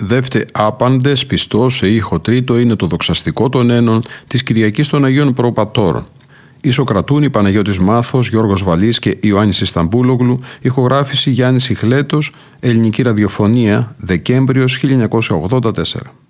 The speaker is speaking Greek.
Δεύτε άπαντες πιστός σε ήχο τρίτο είναι το δοξαστικό των ένων της Κυριακής των Αγίων Προπατώρων. Ισοκρατούν η Παναγιώτης Μάθος, Γιώργος Βαλής και Ιωάννης Ισταμπούλογλου, ηχογράφηση Γιάννης Ιχλέτος, ελληνική ραδιοφωνία, Δεκέμβριος 1984.